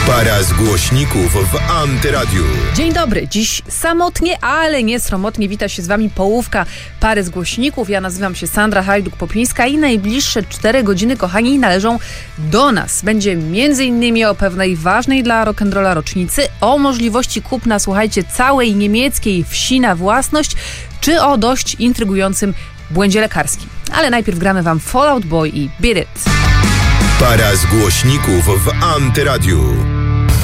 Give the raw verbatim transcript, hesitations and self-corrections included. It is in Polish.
Para z głośników w Antyradiu. Dzień dobry. Dziś samotnie, ale nie sromotnie wita się z wami połówka pary z głośników. Ja nazywam się Sandra Hajduk-Popińska i najbliższe cztery godziny, kochani, należą do nas. Będzie między innymi o pewnej ważnej dla rock'n'rolla rocznicy, o możliwości kupna, słuchajcie, całej niemieckiej wsi na własność, czy o dość intrygującym błędzie lekarskim. Ale najpierw gramy wam Fall Out Boy i Beat It. Para z głośników w Antyradiu.